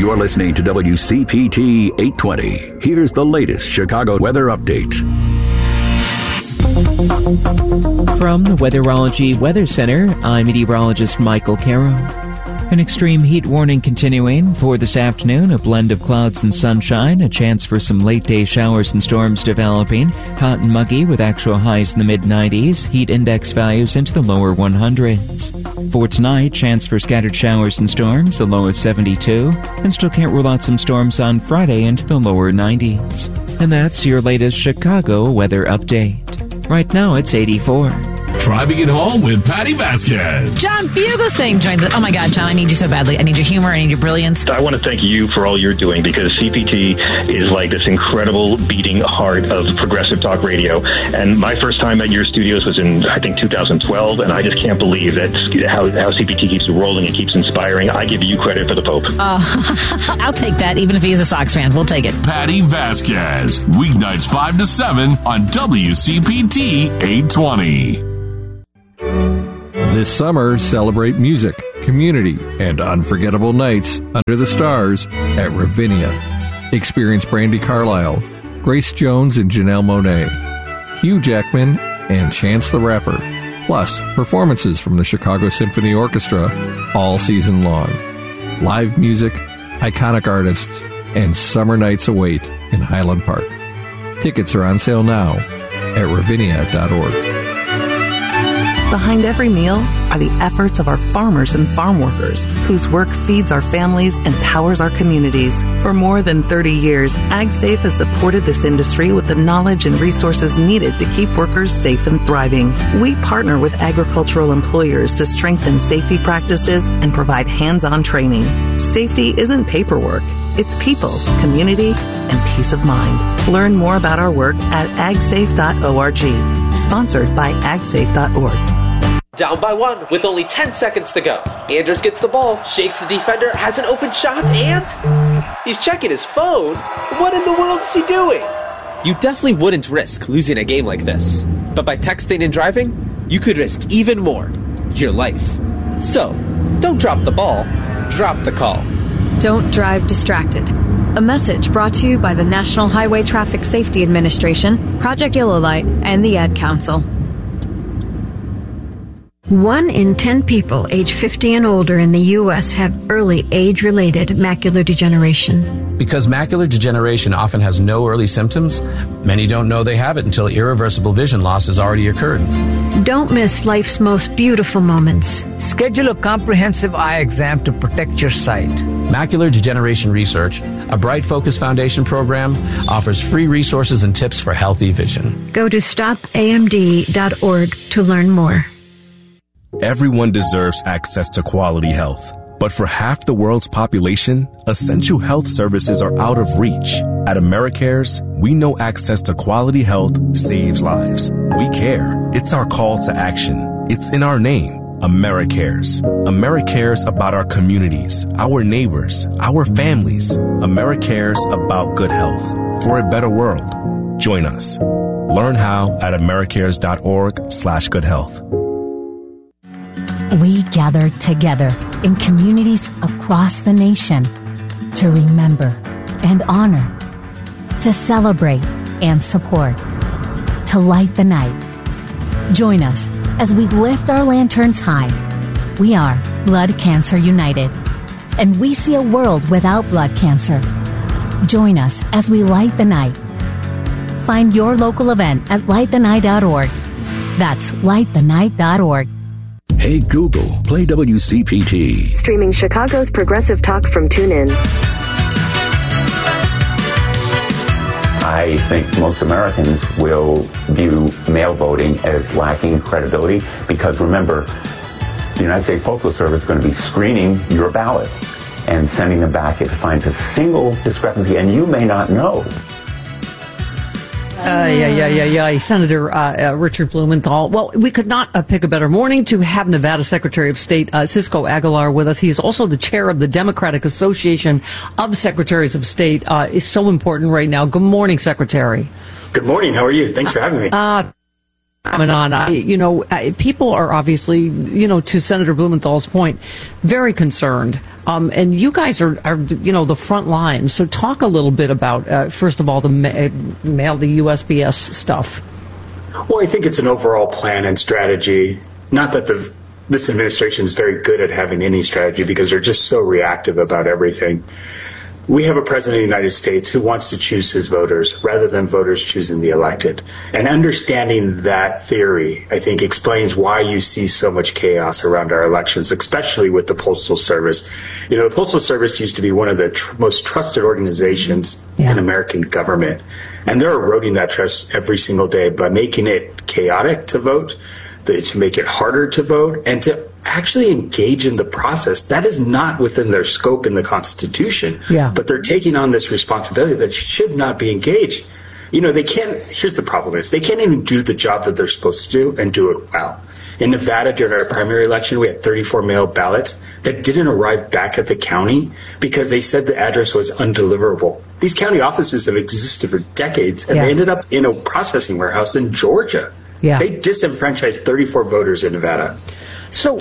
You're listening to WCPT 820. Here's the latest Chicago weather update. From the Weatherology Weather Center, I'm meteorologist Michael Caro. An extreme heat warning continuing for this afternoon, a blend of clouds and sunshine, a chance for some late-day showers and storms developing, hot and muggy with actual highs in the mid-90s, heat index values into the lower 100s. For tonight, chance for scattered showers and storms, a low of 72, and still can't rule out some storms on Friday into the lower 90s. And that's your latest Chicago weather update. Right now, it's 84. Driving it home with Patty Vasquez. John Fugelsang joins us. Oh my God, John, I need you so badly. I need your humor. I need your brilliance. I want to thank you for all you're doing, because CPT is like this incredible beating heart of progressive talk radio. And my first time at your studios was in, I think, 2012. And I just can't believe that how CPT keeps rolling and keeps inspiring. I give you credit for the Pope. I'll take that, even if he is a Sox fan. We'll take it. Patty Vasquez, weeknights 5 to 7 on WCPT 820. This summer, celebrate music, community, and unforgettable nights under the stars at Ravinia. Experience Brandi Carlile, Grace Jones and Janelle Monáe, Hugh Jackman, and Chance the Rapper, plus performances from the Chicago Symphony Orchestra all season long. Live music, iconic artists, and summer nights await in Highland Park. Tickets are on sale now at ravinia.org. Behind every meal are the efforts of our farmers and farm workers, whose work feeds our families and powers our communities. For more than 30 years, AgSafe has supported this industry with the knowledge and resources needed to keep workers safe and thriving. We partner with agricultural employers to strengthen safety practices and provide hands-on training. Safety isn't paperwork. It's people, community, and peace of mind. Learn more about our work at agsafe.org. Sponsored by agsafe.org. Down by one with only 10 seconds to go. Anders gets the ball, shakes the defender, has an open shot, and he's checking his phone. What in the world is he doing? You definitely wouldn't risk losing a game like this. But by texting and driving, you could risk even more. Your life. So, don't drop the ball, drop the call. Don't drive distracted. A message brought to you by the National Highway Traffic Safety Administration, Project Yellow Light, and the Ad Council. 1 in 10 people age 50 and older in the U.S. have early age-related macular degeneration. Because macular degeneration often has no early symptoms, many don't know they have it until irreversible vision loss has already occurred. Don't miss life's most beautiful moments. Schedule a comprehensive eye exam to protect your sight. Macular Degeneration Research, a Bright Focus Foundation program, offers free resources and tips for healthy vision. Go to stopamd.org to learn more. Everyone deserves access to quality health. But for half the world's population, essential health services are out of reach. At AmeriCares, we know access to quality health saves lives. We care. It's our call to action. It's in our name. AmeriCares. AmeriCares about our communities, our neighbors, our families. AmeriCares about good health. For a better world. Join us. Learn how at americares.org/goodhealth. We gather together in communities across the nation to remember and honor, to celebrate and support, to light the night. Join us as we lift our lanterns high. We are Blood Cancer United, and we see a world without blood cancer. Join us as we light the night. Find your local event at lightthenight.org. That's lightthenight.org. Hey Google, play WCPT. Streaming Chicago's progressive talk from TuneIn. I think most Americans will view mail voting as lacking credibility because, remember, the United States Postal Service is going to be screening your ballot and sending them back if it finds a single discrepancy, and you may not know. Senator Richard Blumenthal. Well, we could not pick a better morning to have Nevada Secretary of State Cisco Aguilar with us. He is also the chair of the Democratic Association of Secretaries of State. Is so important right now. Good morning, Secretary. Good morning. How are you? Thanks for having me. Coming on, people are obviously, to Senator Blumenthal's point, very concerned And you guys are the front lines. So talk a little bit about, first of all, the mail, the USPS stuff. Well, I think it's an overall plan and strategy. Not that this administration is very good at having any strategy because they're just so reactive about everything. We have a president of the United States who wants to choose his voters rather than voters choosing the elected. And understanding that theory, I think, explains why you see so much chaos around our elections, especially with the Postal Service. The Postal Service used to be one of the most trusted organizations in American government. And they're eroding that trust every single day by making it chaotic to vote, to make it harder to vote, and to actually engage in the process. That is not within their scope in the Constitution. But they're taking on this responsibility that should not be engaged. They can't, here's the problem is, they can't even do the job that they're supposed to do and do it well. In Nevada, during our primary election, we had 34 mail ballots that didn't arrive back at the county because they said the address was undeliverable. These county offices have existed for decades, and they ended up in a processing warehouse in Georgia. They disenfranchised 34 voters in Nevada. So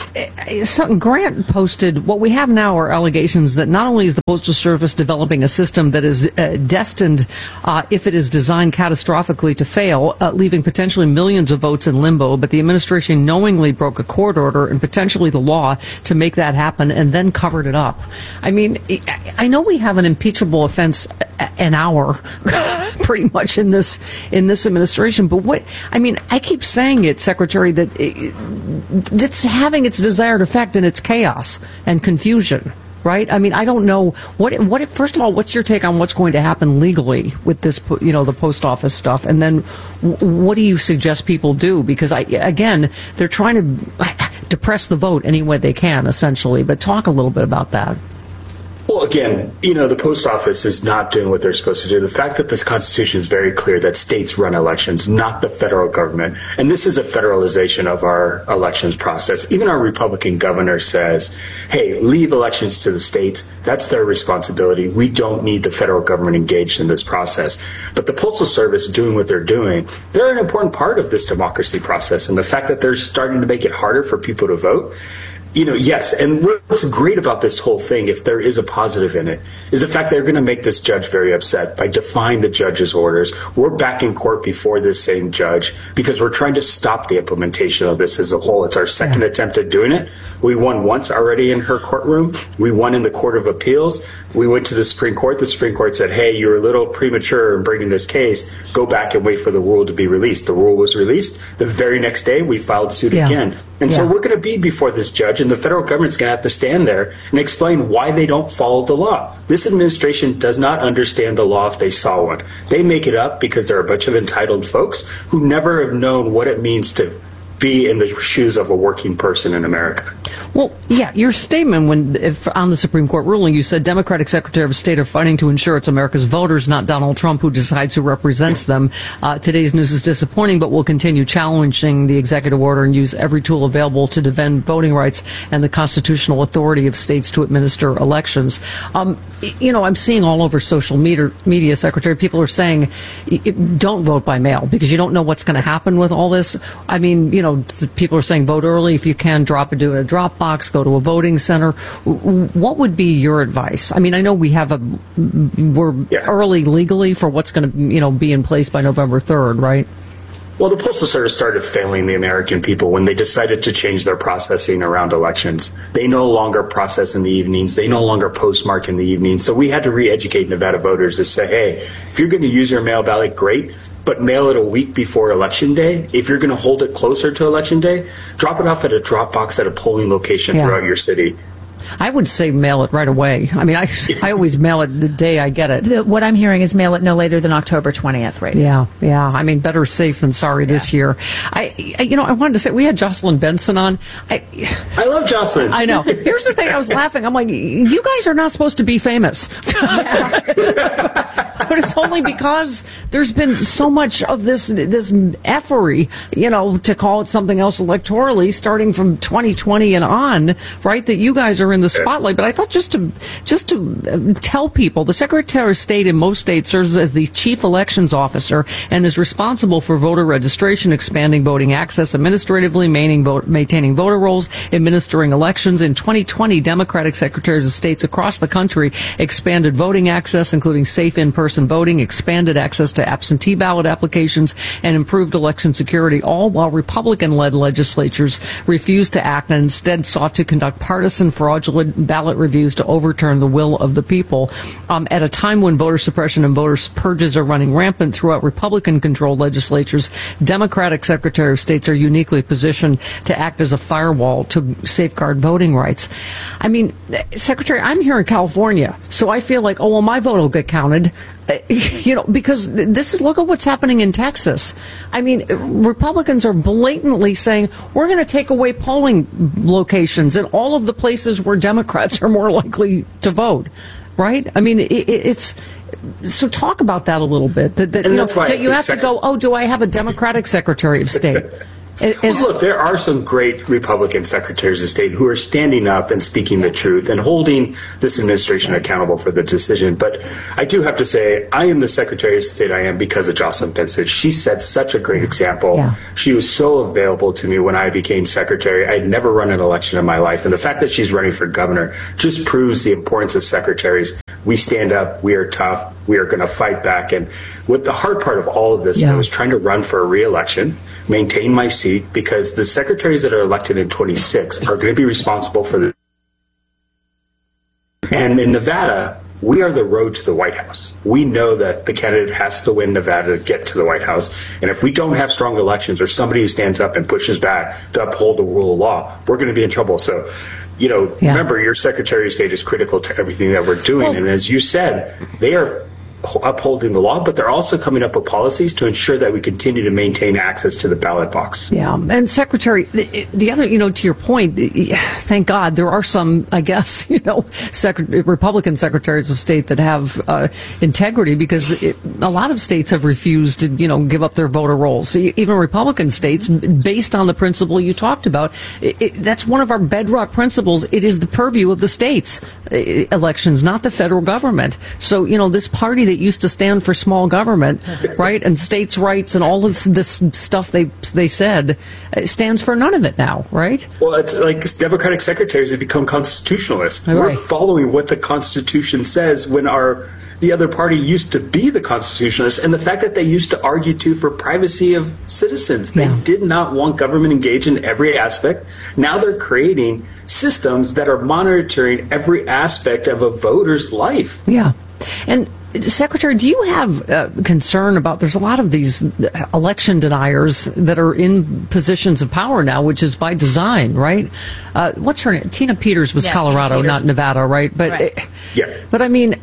Grant posted, what we have now are allegations that not only is the Postal Service developing a system that is destined, if it is designed catastrophically, to fail, leaving potentially millions of votes in limbo, but the administration knowingly broke a court order and potentially the law to make that happen and then covered it up. I mean, I know we have an impeachable offense an hour pretty much in this administration, but I keep saying it, Secretary, that it's having its desired effect in its chaos and confusion, right? I mean, I don't know what. First of all, what's your take on what's going to happen legally with this, the post office stuff, and then what do you suggest people do? Because they're trying to depress the vote any way they can, essentially. But talk a little bit about that. Well, again, the post office is not doing what they're supposed to do. The fact that this Constitution is very clear that states run elections, not the federal government. And this is a federalization of our elections process. Even our Republican governor says, hey, leave elections to the states. That's their responsibility. We don't need the federal government engaged in this process. But the Postal Service doing what they're doing, they're an important part of this democracy process. And the fact that they're starting to make it harder for people to vote, yes. And what's great about this whole thing, if there is a positive in it, is the fact that they're going to make this judge very upset by defying the judge's orders. We're back in court before this same judge because we're trying to stop the implementation of this as a whole. It's our second attempt at doing it. We won once already in her courtroom. We won in the Court of Appeals. We went to the Supreme Court. The Supreme Court said, hey, you're a little premature in bringing this case. Go back and wait for the rule to be released. The rule was released. The very next day, we filed suit again. And so we're going to be before this judge, and the federal government's going to have to stand there and explain why they don't follow the law. This administration does not understand the law if they saw one. They make it up because they're a bunch of entitled folks who never have known what it means to be in the shoes of a working person in America. Well, your statement on the Supreme Court ruling, you said Democratic Secretary of State are fighting to ensure it's America's voters, not Donald Trump, who decides who represents them. Today's news is disappointing, but we'll continue challenging the executive order and use every tool available to defend voting rights and the constitutional authority of states to administer elections. I'm seeing all over social media, Secretary, people are saying, don't vote by mail because you don't know what's going to happen with all this. I mean, people are saying vote early if you can, drop it into a drop box, go to a voting center. What would be your advice? I mean, I know we're early legally for what's going to, be in place by November 3rd, right? Well, the Postal Service started failing the American people when they decided to change their processing around elections. They no longer process in the evenings. They no longer postmark in the evenings. So we had to re-educate Nevada voters to say, hey, if you're going to use your mail ballot, great, but mail it a week before Election Day. If you're going to hold it closer to Election Day, drop it off at a drop box at a polling location throughout your city. I would say mail it right away. I mean, I always mail it the day I get it. What I'm hearing is mail it no later than October 20th, right? Yeah. I mean, better safe than sorry this year. I wanted to say, we had Jocelyn Benson on. I love Jocelyn. I know. Here's the thing, I was laughing. I'm like, you guys are not supposed to be famous. But it's only because there's been so much of this effery, to call it something else electorally, starting from 2020 and on, right, that you guys are in the spotlight. But I thought just to tell people, the Secretary of State in most states serves as the chief elections officer and is responsible for voter registration, expanding voting access, administratively maintaining voter rolls, administering elections. In 2020, Democratic secretaries of states across the country expanded voting access, including safe in-person voting, expanded access to absentee ballot applications, and improved election security, all while Republican-led legislatures refused to act and instead sought to conduct partisan, fraudulent ballot reviews to overturn the will of the people. At a time when voter suppression and voter purges are running rampant throughout Republican-controlled legislatures, Democratic Secretary of States are uniquely positioned to act as a firewall to safeguard voting rights. I mean, Secretary, I'm here in California, so I feel like, my vote will get counted. Because look at what's happening in Texas. I mean, Republicans are blatantly saying, we're going to take away polling locations in all of the places where Democrats are more likely to vote. Right? I mean, it's so talk about that a little bit. That you have to go, do I have a Democratic Secretary of State? Look, there are some great Republican secretaries of state who are standing up and speaking the truth and holding this administration accountable for the decision. But I do have to say, I am the Secretary of State I am because of Jocelyn Pincich. She set such a great example. Yeah. She was so available to me when I became secretary. I had never run an election in my life. And the fact that she's running for governor just proves the importance of secretaries. We stand up. We are tough. We are going to fight back. And what the hard part of all of this, I was trying to run for a re-election, maintain my seat, because the secretaries that are elected in 26 are going to be responsible for the. And in Nevada, we are the road to the White House. We know that the candidate has to win Nevada to get to the White House. And if we don't have strong elections or somebody who stands up and pushes back to uphold the rule of law, we're going to be in trouble. So, remember, your Secretary of State is critical to everything that we're doing. And as you said, they are upholding the law, but they're also coming up with policies to ensure that we continue to maintain access to the ballot box. Yeah, and Secretary, the other, to your point, thank God there are some, I guess, Republican secretaries of state that have integrity, because a lot of states have refused to, give up their voter rolls. Even Republican states, based on the principle you talked about, that's one of our bedrock principles. It is the purview of the states' elections, not the federal government. So, this party that used to stand for small government, right, and states' rights and all of this stuff they said, stands for none of it now, right? Well, it's like Democratic secretaries have become constitutionalists. Right. We're following what the Constitution says when the other party used to be the constitutionalists, and the fact that they used to argue for privacy of citizens. They did not want government engaged in every aspect. Now they're creating systems that are monitoring every aspect of a voter's life. Yeah. And Secretary, do you have concern about, there's a lot of these election deniers that are in positions of power now, which is by design, right? What's her name? Tina Peters was Colorado, not Nevada, right? But but I mean,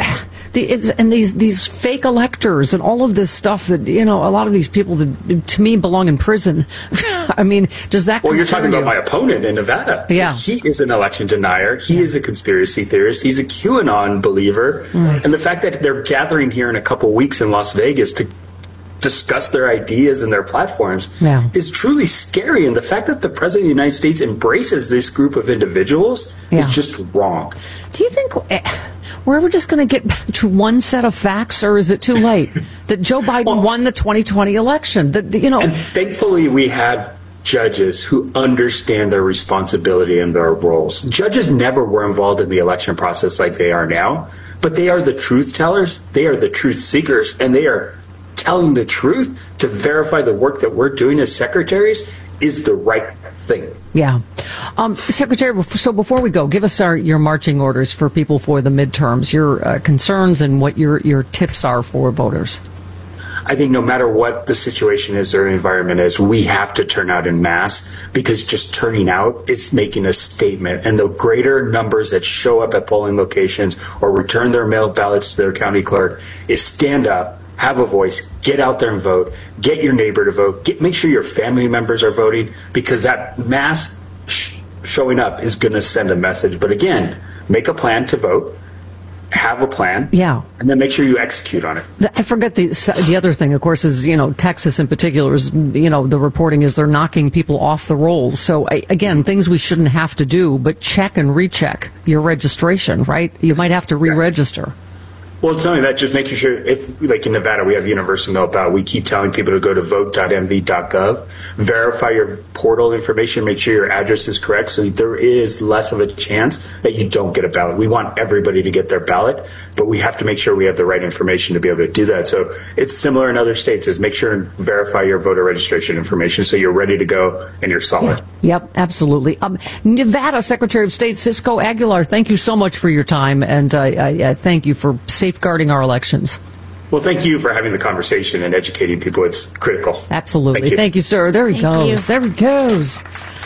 these fake electors and all of this stuff that, a lot of these people that, to me, belong in prison. I mean, does that Well, you're talking about my opponent in Nevada. Yeah. He is an election denier. He is a conspiracy theorist. He's a QAnon believer. Right. And the fact that they're gathering here in a couple weeks in Las Vegas to discuss their ideas and their platforms is truly scary. And the fact that the President of the United States embraces this group of individuals is just wrong. Do you think we're ever just going to get back to one set of facts, or is it too late? That Joe Biden won the 2020 election? And thankfully we have judges who understand their responsibility and their roles. Judges never were involved in the election process like they are now, but they are the truth tellers, they are the truth seekers, and they are telling the truth to verify the work that we're doing as secretaries is the right thing. Yeah. Secretary, so before we go, give us your marching orders for people for the midterms, your concerns and what your tips are for voters. I think no matter what the situation is or environment is, we have to turn out in mass, because just turning out is making a statement. And the greater numbers that show up at polling locations or return their mail ballots to their county clerk is stand up, have a voice, get out there and vote, get your neighbor to vote, make sure your family members are voting, because that mass showing up is going to send a message. But again, make a plan to vote. have a plan. Yeah. And then make sure you execute on it. I forget the other thing, of course, is, Texas in particular is, the reporting is they're knocking people off the rolls. So, again, things we shouldn't have to do, but check and recheck your registration, right? You might have to re-register. Well, it's only that, just making sure, if, like in Nevada, we have universal mail ballot, we keep telling people to go to vote.mv.gov, verify your portal information, make sure your address is correct, so there is less of a chance that you don't get a ballot. We want everybody to get their ballot, but we have to make sure we have the right information to be able to do that. So it's similar in other states, is make sure and verify your voter registration information so you're ready to go and you're solid. Yeah. Yep, absolutely. Nevada Secretary of State Cisco Aguilar, thank you so much for your time, and I thank you for safeguarding our elections. Well, thank you for having the conversation and educating people. It's critical. Absolutely. Thank you, sir. There he goes. There he goes.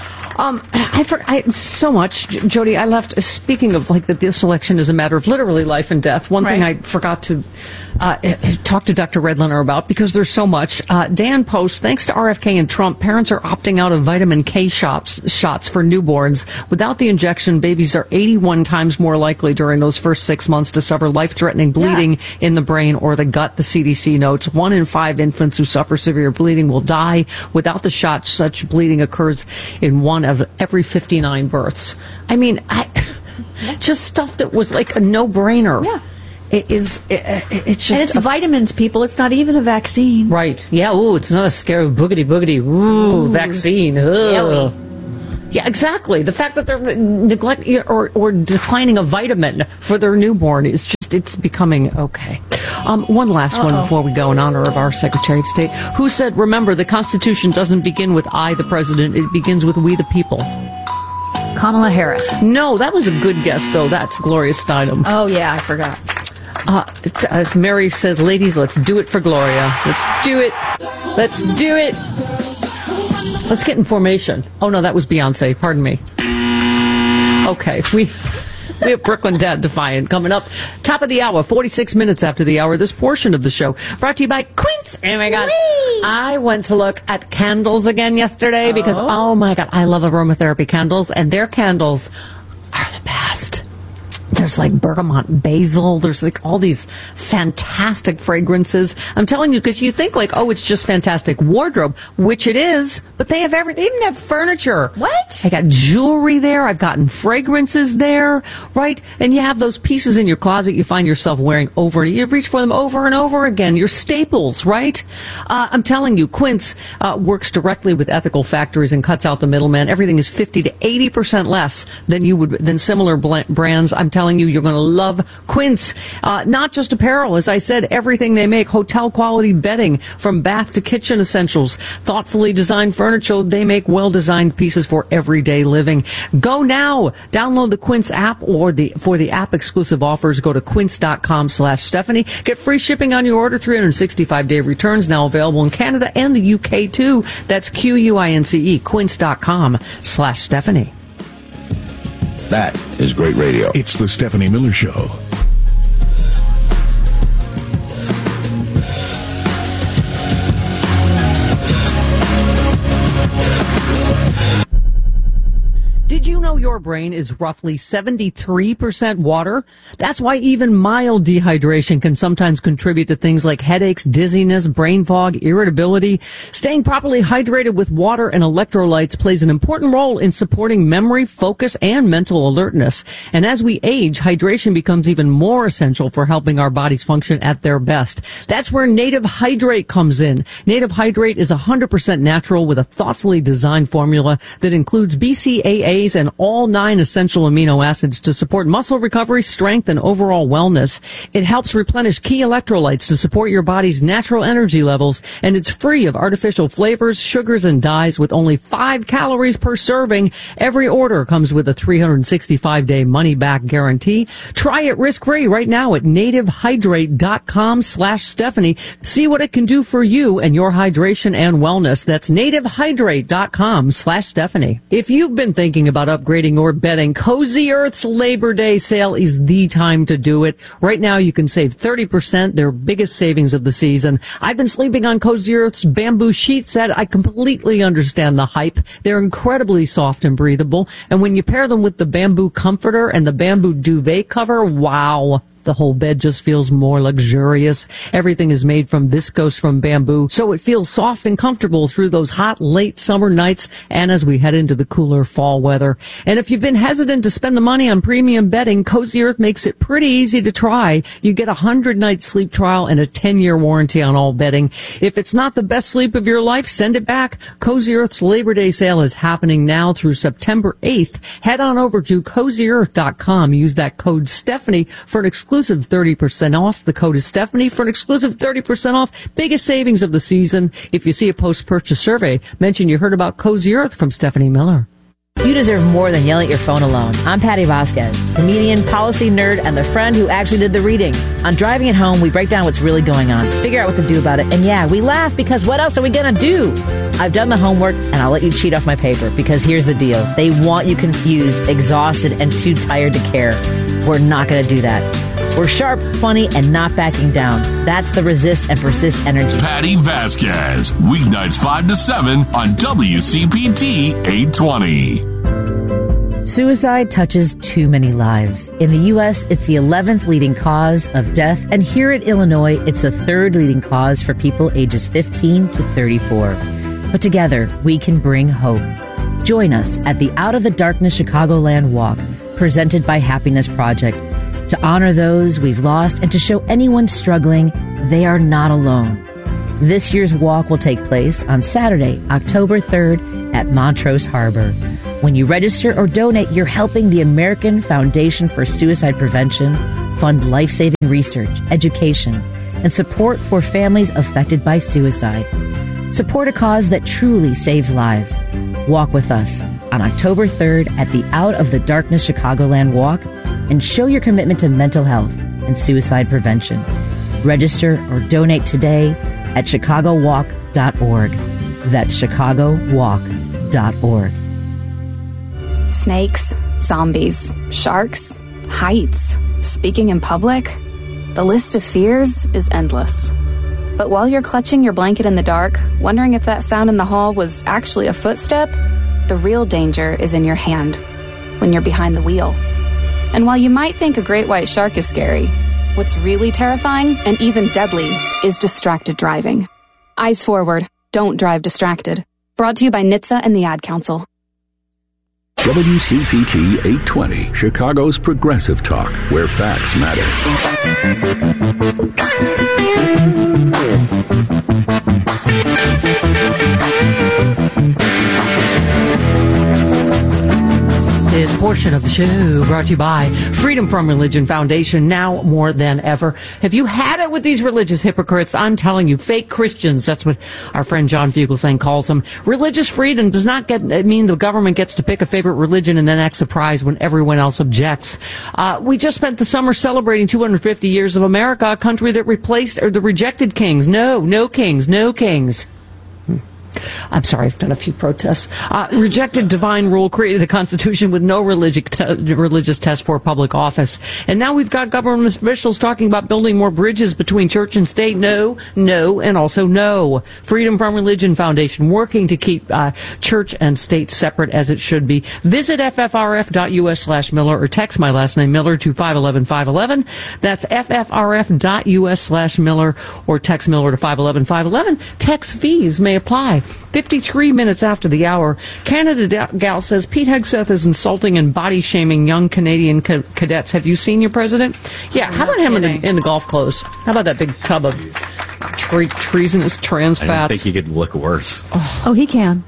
I so much, Jody. I left. Speaking of that, this election is a matter of literally life and death. One thing I forgot to talk to Dr. Redliner about, because there's so much. Dan posts, thanks to RFK and Trump, parents are opting out of vitamin K shots for newborns. Without the injection, babies are 81 times more likely during those first 6 months to suffer life-threatening bleeding in the brain or the gut, the CDC notes. 1 in 5 infants who suffer severe bleeding will die. Without the shot, such bleeding occurs in 1 of every 59 births. I mean, just stuff that was like a no-brainer. Yeah. It's just... And it's vitamins, people. It's not even a vaccine. Right. Yeah, it's not a scary boogity. Ooh, vaccine. Ugh. Yeah, exactly. The fact that they're neglecting or declining a vitamin for their newborn is just, it's becoming okay. One last one before we go in honor of our Secretary of State, who said, remember, the Constitution doesn't begin with I, the President. It begins with we, the people. Kamala Harris. No, that was a good guess, though. That's Gloria Steinem. Oh, yeah, I forgot. As Mary says, ladies, let's do it for Gloria. Let's do it. Let's do it. Let's get in formation. Oh, no, that was Beyonce. Pardon me. Okay, we have Brooklyn Dad Defiant coming up. Top of the hour, 46 minutes after the hour. This portion of the show brought to you by Quince. Oh, my God. Whee! I went to look at candles again yesterday because, oh, my God, I love aromatherapy candles, and their candles are the best. There's like bergamot basil. There's like all these fantastic fragrances. I'm telling you, because you think it's just fantastic wardrobe, which it is, but they have everything. They even have furniture. What? I got jewelry there. I've gotten fragrances there, right? And you have those pieces in your closet you find yourself wearing over. You reach for them over and over again. Your staples, right? I'm telling you, Quince works directly with ethical factories and cuts out the middleman. Everything is 50 to 80% less than similar brands. I'm telling you, you're going to love Quince. Not just apparel, as I said, everything they make, hotel quality bedding from bath to kitchen essentials, thoughtfully designed furniture. They make well-designed pieces for everyday living. Go now. Download the Quince app, or for the app exclusive offers, go to quince.com/Stephanie. Get free shipping on your order, 365-day returns, now available in Canada and the UK too. That's QUINCE, quince.com/Stephanie. That is great radio. It's the Stephanie Miller Show. Did you know your brain is roughly 73% water? That's why even mild dehydration can sometimes contribute to things like headaches, dizziness, brain fog, irritability. Staying properly hydrated with water and electrolytes plays an important role in supporting memory, focus, and mental alertness. And as we age, hydration becomes even more essential for helping our bodies function at their best. That's where Native Hydrate comes in. Native Hydrate is 100% natural with a thoughtfully designed formula that includes BCAAs and all 9 essential amino acids to support muscle recovery, strength, and overall wellness. It helps replenish key electrolytes to support your body's natural energy levels, and it's free of artificial flavors, sugars, and dyes with only 5 calories per serving. Every order comes with a 365-day money-back guarantee. Try it risk-free right now at nativehydrate.com/Stephanie. See what it can do for you and your hydration and wellness. That's nativehydrate.com/Stephanie. If you've been thinking about upgrading your bedding, Cozy Earth's Labor Day sale is the time to do it. Right now you can save 30%, their biggest savings of the season. I've been sleeping on Cozy Earth's bamboo sheet set. I completely understand the hype. They're incredibly soft and breathable, and when you pair them with the bamboo comforter and the bamboo duvet cover, wow. The whole bed just feels more luxurious. Everything is made from viscose from bamboo, so it feels soft and comfortable through those hot, late summer nights and as we head into the cooler fall weather. And if you've been hesitant to spend the money on premium bedding, Cozy Earth makes it pretty easy to try. You get a 100-night sleep trial and a 10-year warranty on all bedding. If it's not the best sleep of your life, send it back. Cozy Earth's Labor Day sale is happening now through September 8th. Head on over to CozyEarth.com. Use that code Stephanie for an exclusive 30% off. The code is Stephanie for an exclusive 30% off. Biggest savings of the season. If you see a post-purchase survey, mention you heard about Cozy Earth from Stephanie Miller. You deserve more than yelling at your phone alone. I'm Patty Vasquez, comedian, policy nerd, and the friend who actually did the reading. On Driving It Home, we break down what's really going on, figure out what to do about it, and yeah, we laugh because what else are we going to do? I've done the homework, and I'll let you cheat off my paper because here's the deal. They want you confused, exhausted, and too tired to care. We're not going to do that. We're sharp, funny, and not backing down. That's the resist and persist energy. Patty Vasquez, weeknights 5 to 7 on WCPT 820. Suicide touches too many lives. In the U.S., it's the 11th leading cause of death, and here in Illinois, it's the 3rd leading cause for people ages 15 to 34. But together, we can bring hope. Join us at the Out of the Darkness Chicagoland Walk, presented by Happiness Project, to honor those we've lost and to show anyone struggling they are not alone. This year's walk will take place on Saturday, October 3rd at Montrose Harbor. When you register or donate, you're helping the American Foundation for Suicide Prevention fund life-saving research, education, and support for families affected by suicide. Support a cause that truly saves lives. Walk with us on October 3rd at the Out of the Darkness Chicagoland Walk and show your commitment to mental health and suicide prevention. Register or donate today at chicagowalk.org. That's chicagowalk.org. Snakes, zombies, sharks, heights, speaking in public. The list of fears is endless. But while you're clutching your blanket in the dark, wondering if that sound in the hall was actually a footstep, the real danger is in your hand, when you're behind the wheel. And while you might think a great white shark is scary, what's really terrifying and even deadly is distracted driving. Eyes forward, don't drive distracted. Brought to you by NHTSA and the Ad Council. WCPT 820, Chicago's progressive talk, where facts matter. This portion of the show brought to you by Freedom From Religion Foundation, now more than ever. Have you had it with these religious hypocrites? I'm telling you, fake Christians. That's what our friend John Fugelsang calls them. Religious freedom does not mean the government gets to pick a favorite religion and then act surprised when everyone else objects. We just spent the summer celebrating 250 years of America, a country that rejected kings. No kings. I'm sorry, I've done a few protests. Rejected divine rule, created a constitution with no religious test for public office. And now we've got government officials talking about building more bridges between church and state. No, and also no. Freedom From Religion Foundation, working to keep church and state separate as it should be. Visit ffrf.us/Miller or text my last name Miller to 511-511. That's ffrf.us/Miller or text Miller to 511-511. Text fees may apply. 53 minutes after the hour, Canada Gal says Pete Hegseth is insulting and body-shaming young Canadian cadets. Have you seen your president? Yeah, how about him in the golf clothes? How about that big tub of treasonous trans fats? I don't think he could look worse. Oh, he can.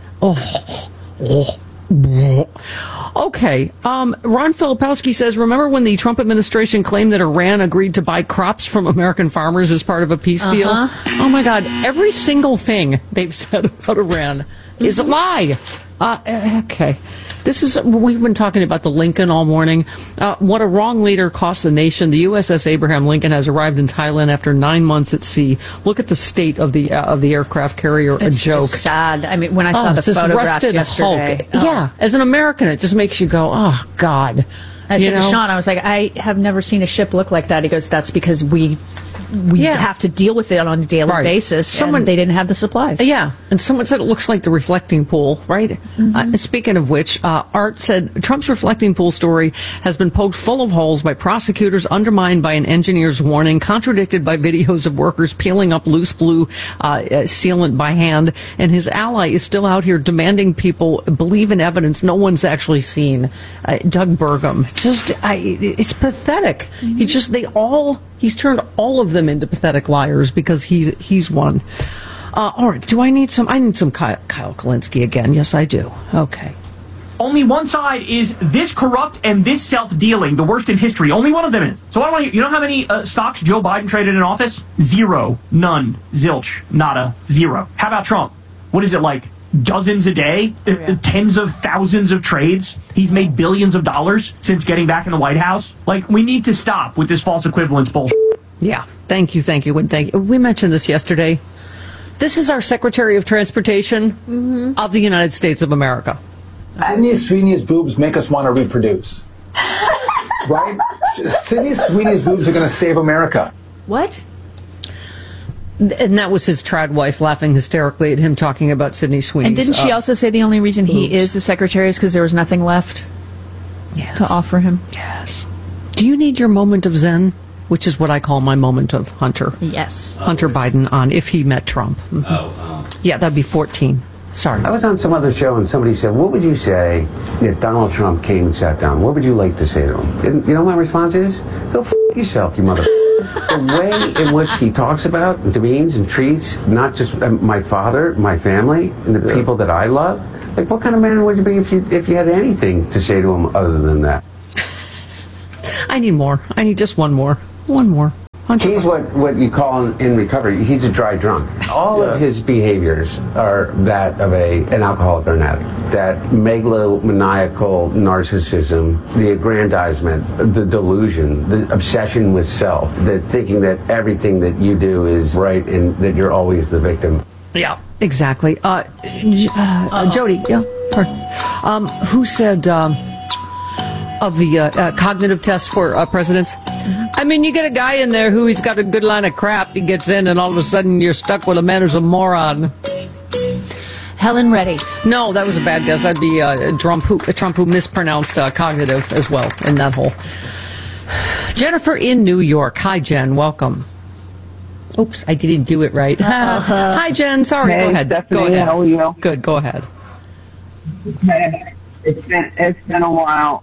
Okay. Ron Filipowski says, remember when the Trump administration claimed that Iran agreed to buy crops from American farmers as part of a peace deal? Oh, my God. Every single thing they've said about Iran is a lie. Okay. We've been talking about the Lincoln all morning. What a wrong leader cost the nation. The USS Abraham Lincoln has arrived in Thailand after 9 months at sea. Look at the state of the aircraft carrier. It's a joke. Just sad. I mean, when I saw the photographs yesterday. Yeah. As an American, it just makes you go, oh, God. I said to Sean, I was like, I have never seen a ship look like that. He goes, that's because we we have to deal with it on a daily basis. And they didn't have the supplies. Yeah, and someone said it looks like the reflecting pool, right? Mm-hmm. Speaking of which, Art said Trump's reflecting pool story has been poked full of holes by prosecutors, undermined by an engineer's warning, contradicted by videos of workers peeling up loose blue sealant by hand, and his ally is still out here demanding people believe in evidence no one's actually seen. Doug Burgum, it's pathetic. Mm-hmm. He's turned all of them into pathetic liars because he's one. All right, I need some Kyle Kulinski again. Yes, I do. Okay. Only one side is this corrupt and this self-dealing, the worst in history. Only one of them is. So you know how many stocks Joe Biden traded in office? 0. None. Zilch. Nada. 0. How about Trump? What is it like? Dozens a day? Tens of thousands of trades? He's made billions of dollars since getting back in the White House? We need to stop with this false equivalence bullshit. Yeah. Thank you. We mentioned this yesterday. This is our Secretary of Transportation of the United States of America. Sydney Sweeney's boobs make us want to reproduce. Right? Sydney Sweeney's boobs are going to save America. What? And that was his trad wife laughing hysterically at him talking about Sydney Sweeney. And didn't she also say the only reason he is the secretary is because there was nothing left to offer him? Yes. Do you need your moment of zen? Which is what I call my moment of Hunter. Yes. Hunter Biden on if he met Trump. Mm-hmm. Yeah, that'd be 14. Sorry. I was on some other show and somebody said, what would you say if Donald Trump came and sat down? What would you like to say to him? And you know what my response is? Go f*** yourself, you mother. The way in which he talks about, demeans and treats not just my father, my family, and the people that I love. What kind of man would you be if you had anything to say to him other than that? I need more. I need just one more. One more. He's what you call in recovery, he's a dry drunk. All of his behaviors are that of an alcoholic or an addict. That megalomaniacal narcissism, the aggrandizement, the delusion, the obsession with self, the thinking that everything that you do is right and that you're always the victim. Yeah, exactly. Jody, who said of the cognitive test for presidents? I mean, you get a guy in there he's got a good line of crap. He gets in, and all of a sudden you're stuck with a man who's a moron. Helen Reddy. No, that was a bad guess. That'd be Trump who mispronounced cognitive as well in that whole. Jennifer in New York. Hi, Jen. Welcome. Oops, I didn't do it right. Hi, Jen. Sorry. Hey, go ahead. Stephanie, go ahead. How are you? Good. Go ahead. It's been a while.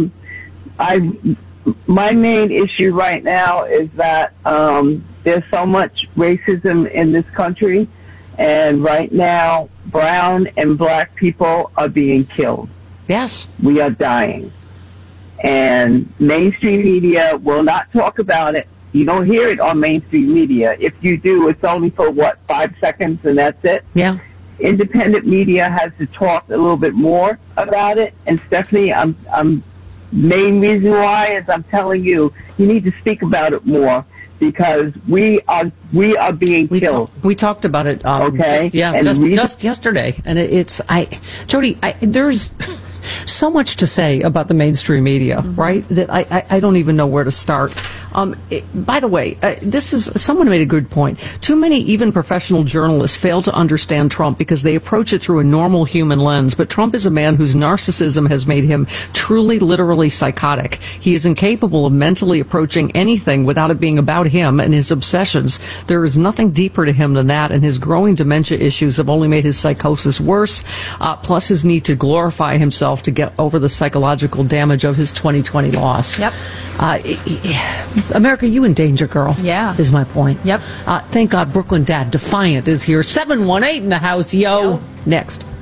My main issue right now is that there's so much racism in this country, and right now brown and black people are being killed. Yes. We are dying. And mainstream media will not talk about it. You don't hear it on mainstream media. If you do, it's only for, 5 seconds, and that's it? Yeah. Independent media has to talk a little bit more about it. And Stephanie, main reason why is I'm telling you need to speak about it more because we are being killed. We talked about it. Okay. Just yesterday, and Jody, there's so much to say about the mainstream media, right? That I don't even know where to start. By the way, someone made a good point. Too many, even professional journalists, fail to understand Trump because they approach it through a normal human lens. But Trump is a man whose narcissism has made him truly, literally psychotic. He is incapable of mentally approaching anything without it being about him and his obsessions. There is nothing deeper to him than that, and his growing dementia issues have only made his psychosis worse, plus his need to glorify himself to get over the psychological damage of his 2020 loss. Yep. America, you in danger, girl. Yeah. Is my point. Yep. Thank God Brooklyn Dad Defiant is here. 718 in the house, yo. Next.